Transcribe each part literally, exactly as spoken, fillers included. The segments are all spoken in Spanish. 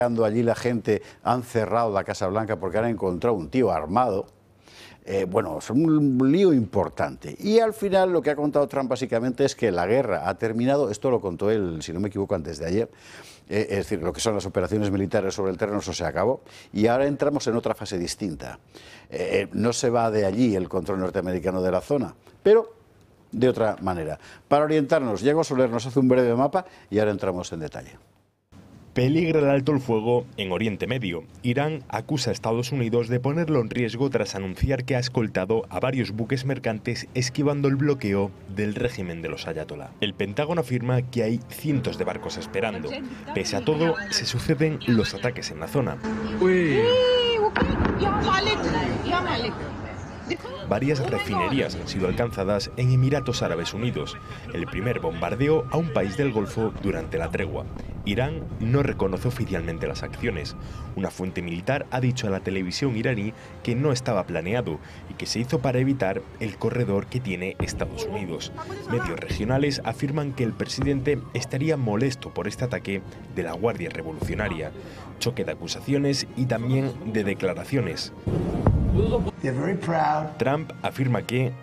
Allí la gente han cerrado la Casa Blanca porque han encontrado un tío armado. Eh, bueno, es un lío importante. Y al final lo que ha contado Trump básicamente es que la guerra ha terminado. Esto lo contó él, si no me equivoco, antes de ayer. Eh, es decir, lo que son las operaciones militares sobre el terreno, eso se acabó. Y ahora entramos en otra fase distinta. Eh, no se va de allí el control norteamericano de la zona, pero de otra manera. Para orientarnos, Diego Soler nos hace un breve mapa y ahora entramos en detalle. Peligra el alto el fuego en Oriente Medio. Irán acusa a Estados Unidos de ponerlo en riesgo tras anunciar que ha escoltado a varios buques mercantes esquivando el bloqueo del régimen de los ayatolá. El Pentágono afirma que hay cientos de barcos esperando. Pese a todo, se suceden los ataques en la zona. Uy. Varias refinerías han sido alcanzadas en Emiratos Árabes Unidos, el primer bombardeo a un país del Golfo durante la tregua. Irán no reconoce oficialmente las acciones. Una fuente militar ha dicho a la televisión iraní que no estaba planeado y que se hizo para evitar el corredor que tiene Estados Unidos. Medios regionales afirman que el presidente estaría molesto por este ataque de la Guardia Revolucionaria. Choque de acusaciones y también de declaraciones. Trump afirma que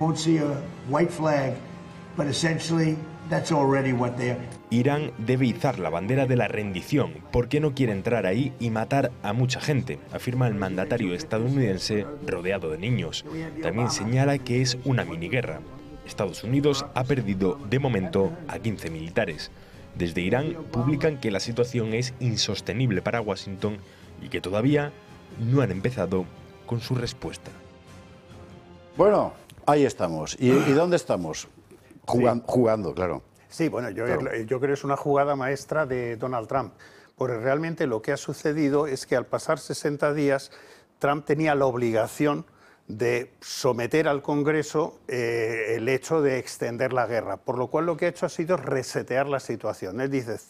Irán debe izar la bandera de la rendición porque no quiere entrar ahí y matar a mucha gente, afirma el mandatario estadounidense rodeado de niños. También señala que es una miniguerra. Estados Unidos ha perdido de momento a quince militares. Desde Irán publican que la situación es insostenible para Washington y que todavía no han empezado con su respuesta. Bueno, ahí estamos. ¿Y, y dónde estamos? Jugando, sí. jugando, claro. Sí, bueno, yo, claro. yo creo que es una jugada maestra de Donald Trump, porque realmente lo que ha sucedido es que al pasar sesenta días, Trump tenía la obligación de someter al Congreso eh, el hecho de extender la guerra, por lo cual lo que ha hecho ha sido resetear la situación. Él dice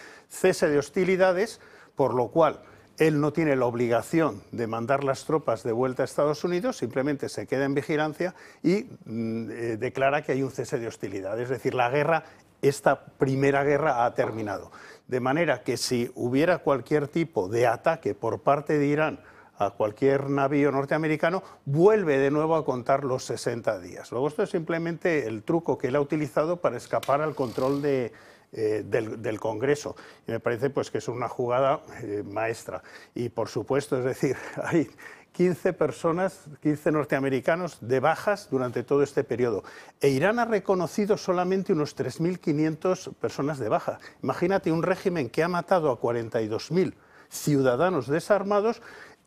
cese de hostilidades, por lo cual él no tiene la obligación de mandar las tropas de vuelta a Estados Unidos, simplemente se queda en vigilancia y mm, eh, declara que hay un cese de hostilidades. Es decir, la guerra, esta primera guerra ha terminado. De manera que si hubiera cualquier tipo de ataque por parte de Irán a cualquier navío norteamericano, vuelve de nuevo a contar los sesenta días. Luego esto es simplemente el truco que él ha utilizado para escapar al control de... Eh, del, del Congreso, y me parece pues que es una jugada eh, maestra. Y por supuesto, es decir, hay quince personas, quince norteamericanos de bajas durante todo este periodo, e Irán ha reconocido solamente unos tres mil quinientas personas de baja. Imagínate un régimen que ha matado a cuarenta y dos mil ciudadanos desarmados.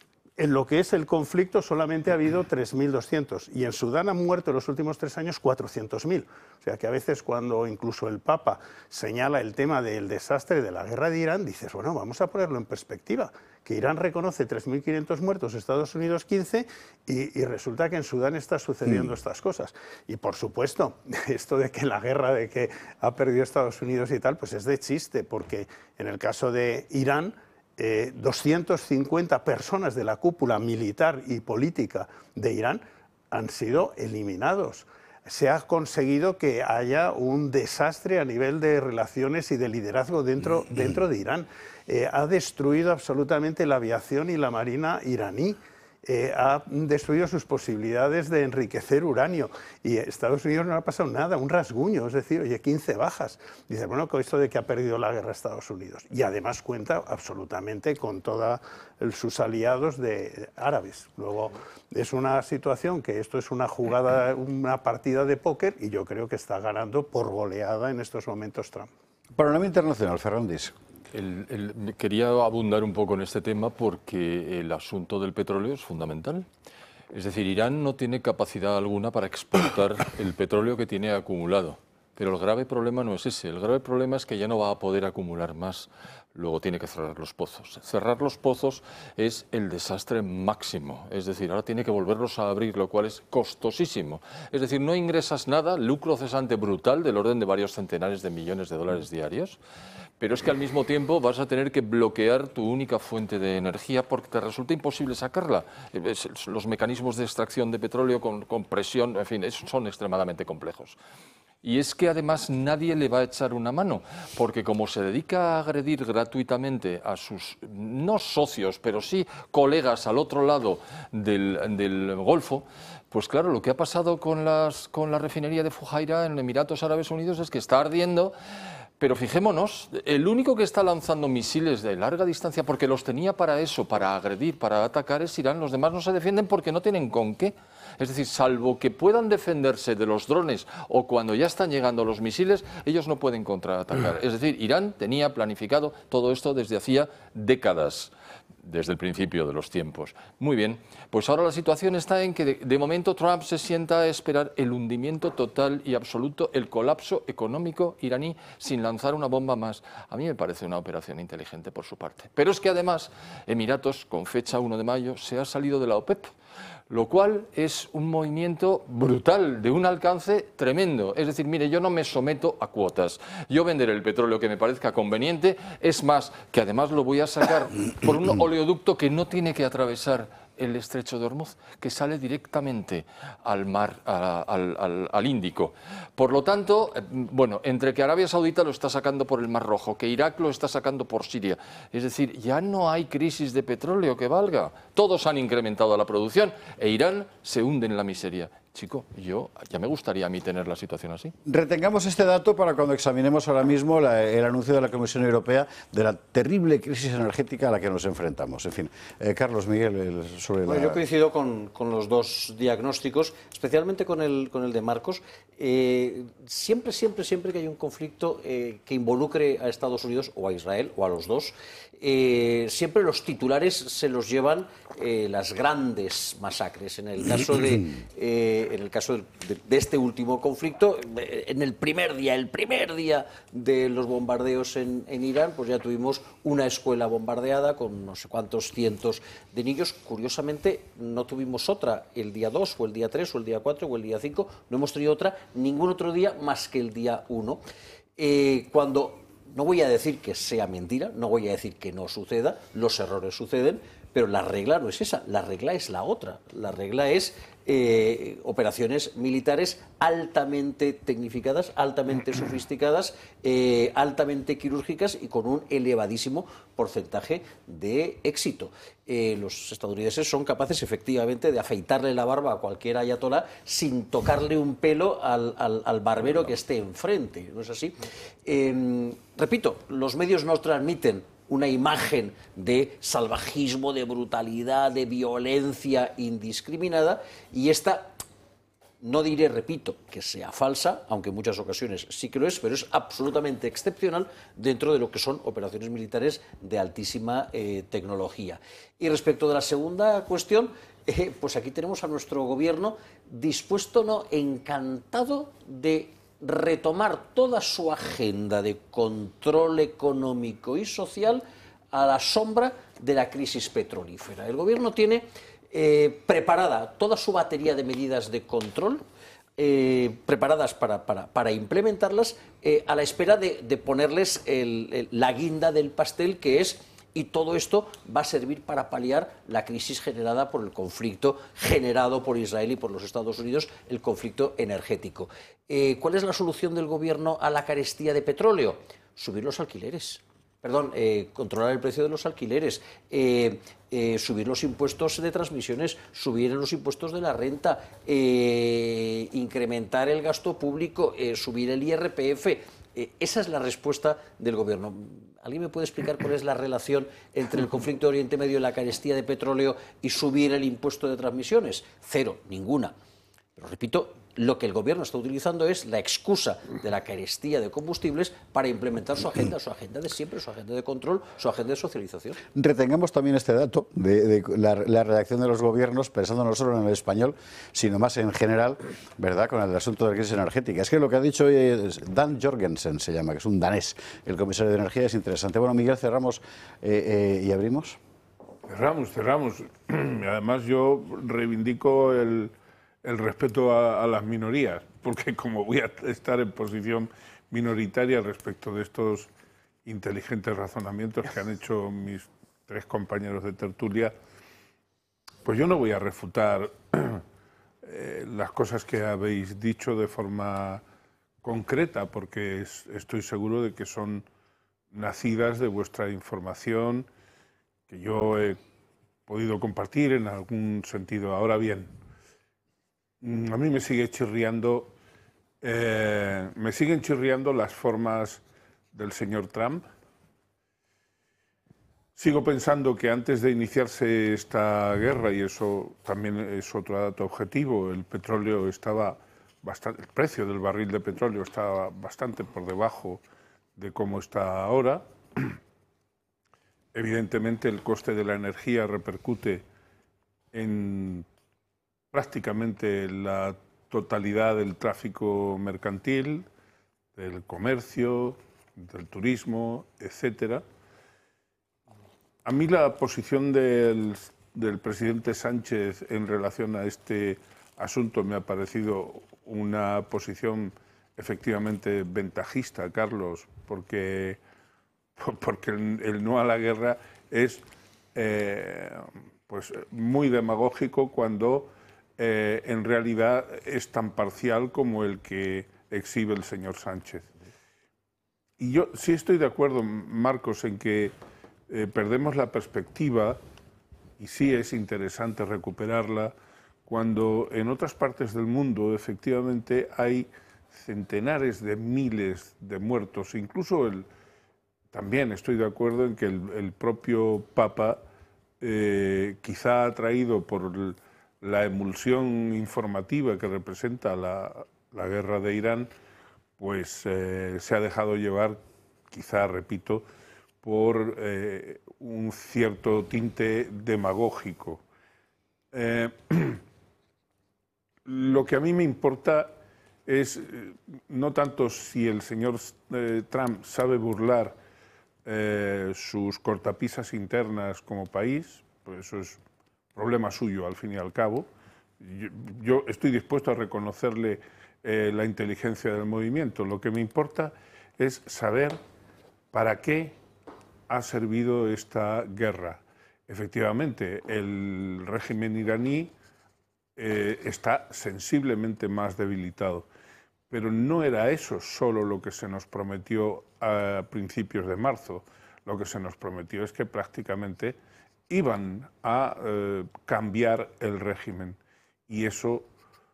En lo que es el conflicto solamente ha habido tres mil doscientos y en Sudán han muerto en los últimos tres años cuatrocientos mil. O sea que a veces cuando incluso el Papa señala el tema del desastre de la guerra de Irán, dices, bueno, vamos a ponerlo en perspectiva, que Irán reconoce tres mil quinientos muertos, Estados Unidos quince, y, y resulta que en Sudán está sucediendo mm. estas cosas. Y por supuesto, esto de que la guerra de que ha perdido Estados Unidos y tal, pues es de chiste, porque en el caso de Irán, Eh, doscientas cincuenta personas de la cúpula militar y política de Irán han sido eliminados. Se ha conseguido que haya un desastre a nivel de relaciones y de liderazgo dentro, dentro de Irán. Eh, ha destruido absolutamente la aviación y la marina iraní. Eh, ha destruido sus posibilidades de enriquecer uranio y Estados Unidos no ha pasado nada, un rasguño, es decir, oye, quince bajas. Dice, bueno, con esto de que ha perdido la guerra Estados Unidos. Y además cuenta absolutamente con todos sus aliados de árabes. Luego, es una situación que esto es una jugada, una partida de póker y yo creo que está ganando por goleada en estos momentos Trump. Panorama internacional, Fernández. El, el, quería abundar un poco en este tema porque el asunto del petróleo es fundamental. Es decir, Irán no tiene capacidad alguna para exportar el petróleo que tiene acumulado. Pero el grave problema no es ese. El grave problema es que ya no va a poder acumular más. Luego tiene que cerrar los pozos. Cerrar los pozos es el desastre máximo. Es decir, ahora tiene que volverlos a abrir, lo cual es costosísimo. Es decir, no ingresas nada, lucro cesante brutal del orden de varios centenares de millones de dólares diarios. Pero es que al mismo tiempo vas a tener que bloquear tu única fuente de energía porque te resulta imposible sacarla. Los mecanismos de extracción de petróleo con, con presión, en fin, son extremadamente complejos. Y es que además nadie le va a echar una mano, porque como se dedica a agredir gratuitamente a sus, no socios, pero sí colegas al otro lado del, del Golfo, pues claro, lo que ha pasado con, las, con la refinería de Fujairah en Emiratos Árabes Unidos es que está ardiendo. Pero fijémonos, el único que está lanzando misiles de larga distancia, porque los tenía para eso, para agredir, para atacar, es Irán. Los demás no se defienden porque no tienen con qué. Es decir, salvo que puedan defenderse de los drones o cuando ya están llegando los misiles, ellos no pueden contraatacar. Es decir, Irán tenía planificado todo esto desde hacía décadas, desde el principio de los tiempos. Muy bien, pues ahora la situación está en que de, de momento Trump se sienta a esperar el hundimiento total y absoluto, el colapso económico iraní sin lanzar una bomba más. A mí me parece una operación inteligente por su parte. Pero es que además Emiratos, con fecha uno de mayo, se ha salido de la OPEP, lo cual es un movimiento brutal, de un alcance tremendo. Es decir, mire, yo no me someto a cuotas, yo venderé el petróleo que me parezca conveniente, es más, que además lo voy a sacar por un oleoducto que no tiene que atravesar el estrecho de Hormuz, que sale directamente al mar, a, al, al, al Índico. Por lo tanto, eh, bueno, entre que Arabia Saudita lo está sacando por el Mar Rojo, que Irak lo está sacando por Siria, es decir, ya no hay crisis de petróleo que valga. Todos han incrementado la producción e Irán se hunde en la miseria. Chico, yo ya me gustaría a mí tener la situación así. Retengamos este dato para cuando examinemos ahora mismo la, el anuncio de la Comisión Europea de la terrible crisis energética a la que nos enfrentamos. En fin, eh, Carlos, Miguel, el, sobre bueno, la... Yo coincido con, con los dos diagnósticos, especialmente con el, con el de Marcos. Eh, siempre, siempre, siempre que hay un conflicto eh, que involucre a Estados Unidos o a Israel o a los dos, eh, siempre los titulares se los llevan eh, las grandes masacres. En el caso de... Eh, en el caso de, de este último conflicto, en el primer día, el primer día de los bombardeos en, en Irán, pues ya tuvimos una escuela bombardeada con no sé cuántos cientos de niños. Curiosamente, no tuvimos otra el día dos, o el día tres, o el día cuatro, o el día cinco. No hemos tenido otra ningún otro día más que el día uno. Eh, cuando, no voy a decir que sea mentira, no voy a decir que no suceda, los errores suceden, pero la regla no es esa, la regla es la otra. La regla es eh, operaciones militares altamente tecnificadas, altamente sofisticadas, eh, altamente quirúrgicas y con un elevadísimo porcentaje de éxito. Eh, los estadounidenses son capaces efectivamente de afeitarle la barba a cualquier ayatolá sin tocarle un pelo al, al, al barbero que esté enfrente, ¿no es así? Eh, repito, los medios no transmiten una imagen de salvajismo, de brutalidad, de violencia indiscriminada, y esta, no diré, repito, que sea falsa, aunque en muchas ocasiones sí que lo es, pero es absolutamente excepcional dentro de lo que son operaciones militares de altísima eh, tecnología. Y respecto de la segunda cuestión, eh, pues aquí tenemos a nuestro gobierno dispuesto, no, encantado de retomar toda su agenda de control económico y social a la sombra de la crisis petrolífera. El gobierno tiene eh, preparada toda su batería de medidas de control, eh, preparadas para, para, para implementarlas, eh, a la espera de, de ponerles el, el, la guinda del pastel, que es... Y todo esto va a servir para paliar la crisis generada por el conflicto generado por Israel y por los Estados Unidos, el conflicto energético. Eh, ¿Cuál es la solución del gobierno a la carestía de petróleo? Subir los alquileres. Perdón, eh, controlar el precio de los alquileres, eh, eh, subir los impuestos de transmisiones, subir los impuestos de la renta, eh, incrementar el gasto público, eh, subir el I R P F. Eh, esa es la respuesta del gobierno. ¿Alguien me puede explicar cuál es la relación entre el conflicto de Oriente Medio y la carestía de petróleo y subir el impuesto de transmisiones? Cero, ninguna. Pero repito, lo que el gobierno está utilizando es la excusa de la carestía de combustibles para implementar su agenda, su agenda de siempre, su agenda de control, su agenda de socialización. Retengamos también este dato de, de la, la reacción de los gobiernos, pensando no solo en el español, sino más en general, ¿verdad?, con el asunto de la crisis energética. Es que lo que ha dicho hoy Dan Jorgensen, se llama, que es un danés, el comisario de Energía, es interesante. Bueno, Miguel, cerramos eh, eh, y abrimos. Cerramos, cerramos. Además, yo reivindico el... el respeto a, a las minorías, porque como voy a estar en posición minoritaria respecto de estos inteligentes razonamientos que han hecho mis tres compañeros de tertulia, pues yo no voy a refutar eh, las cosas que habéis dicho de forma concreta, porque es, estoy seguro de que son nacidas de vuestra información, que yo he podido compartir en algún sentido. Ahora bien, a mí me sigue chirriando, eh, me siguen chirriando las formas del señor Trump. Sigo pensando que antes de iniciarse esta guerra, y eso también es otro dato objetivo, el petróleo estaba bastante, el precio del barril de petróleo estaba bastante por debajo de cómo está ahora. Evidentemente el coste de la energía repercute en prácticamente la totalidad del tráfico mercantil, del comercio, del turismo, etcétera. A mí la posición del, del presidente Sánchez en relación a este asunto me ha parecido una posición efectivamente ventajista, Carlos, porque, porque el, el no a la guerra es eh, pues muy demagógico cuando eh, en realidad es tan parcial como el que exhibe el señor Sánchez. Y yo sí estoy de acuerdo, Marcos, en que eh, perdemos la perspectiva, y sí es interesante recuperarla, cuando en otras partes del mundo efectivamente hay centenares de miles de muertos. Incluso el, también estoy de acuerdo en que el, el propio Papa, eh, quizá atraído por el, la emulsión informativa que representa la, la guerra de Irán, pues eh, se ha dejado llevar, quizá, repito, por eh, un cierto tinte demagógico. Eh, lo que a mí me importa es eh, no tanto si el señor eh, Trump sabe burlar eh, sus cortapisas internas como país, pues eso es problema suyo al fin y al cabo. Yo, yo estoy dispuesto a reconocerle eh, la inteligencia del movimiento. Lo que me importa es saber para qué ha servido esta guerra. Efectivamente, el régimen iraní eh, está sensiblemente más debilitado, pero no era eso solo lo que se nos prometió a principios de marzo. Lo que se nos prometió es que prácticamente iban a eh, cambiar el régimen, y eso,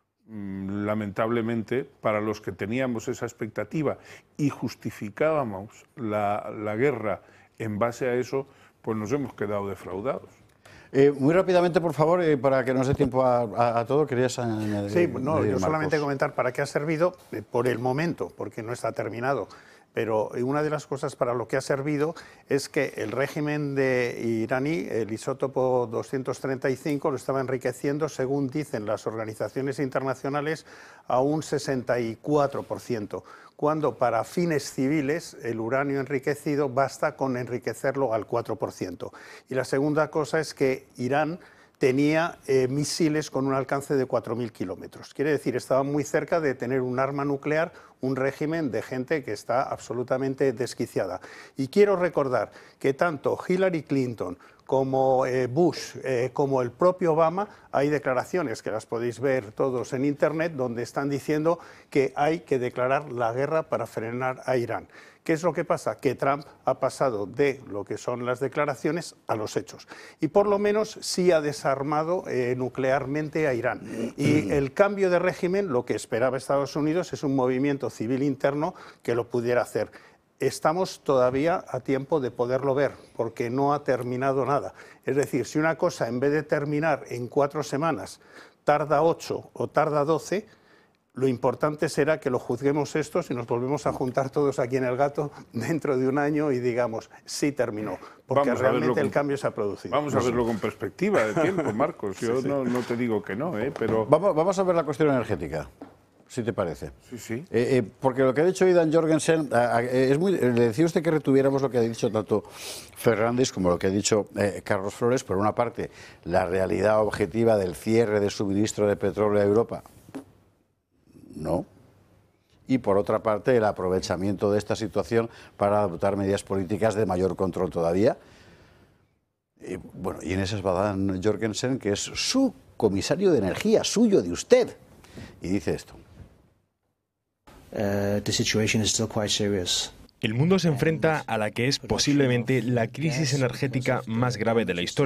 mmm, lamentablemente, para los que teníamos esa expectativa y justificábamos la, la guerra en base a eso, pues nos hemos quedado defraudados. Eh, muy rápidamente, por favor, eh, para que nos dé tiempo a, a, a todo, querías añadir. Sí, no, añadir, yo solamente Marcos. comentar para qué ha servido eh, por el momento, porque no está terminado. Pero una de las cosas para lo que ha servido es que el régimen de iraní, el isótopo doscientos treinta y cinco, lo estaba enriqueciendo, según dicen las organizaciones internacionales, a un sesenta y cuatro por ciento, cuando para fines civiles el uranio enriquecido basta con enriquecerlo al cuatro por ciento. Y la segunda cosa es que Irán tenía eh, misiles con un alcance de cuatro mil kilómetros. Quiere decir, estaba muy cerca de tener un arma nuclear, un régimen de gente que está absolutamente desquiciada. Y quiero recordar que tanto Hillary Clinton como eh, Bush, eh, como el propio Obama, hay declaraciones que las podéis ver todos en Internet, donde están diciendo que hay que declarar la guerra para frenar a Irán. ¿Qué es lo que pasa? Que Trump ha pasado de lo que son las declaraciones a los hechos. Y por lo menos sí ha desarmado eh, nuclearmente a Irán. Y el cambio de régimen, lo que esperaba Estados Unidos, es un movimiento civil interno que lo pudiera hacer. Estamos todavía a tiempo de poderlo ver, porque no ha terminado nada. Es decir, si una cosa, en vez de terminar en cuatro semanas, tarda ocho o tarda doce, lo importante será que lo juzguemos estos y nos volvemos a juntar todos aquí en El Gato dentro de un año y digamos, sí terminó, porque Vamos realmente con, el cambio se ha producido. Vamos a verlo con perspectiva de tiempo, Marcos. Yo sí, sí. No, no te digo que no, ¿eh? Pero... Vamos, vamos a ver la cuestión energética, si te parece. Sí, sí. Eh, eh, porque lo que ha dicho Aidan Jorgensen, eh, es muy, le decía usted que retuviéramos lo que ha dicho tanto Fernández como lo que ha dicho eh, Carlos Flores. Por una parte, la realidad objetiva del cierre de suministro de petróleo a Europa. No. Y por otra parte, el aprovechamiento de esta situación para adoptar medidas políticas de mayor control todavía. Y, bueno, y en esas va Dan Jorgensen, que es su comisario de energía, suyo, de usted. Y dice esto. uh, the situation is still quite serious. El mundo se enfrenta a la que es posiblemente la crisis energética más grave de la historia.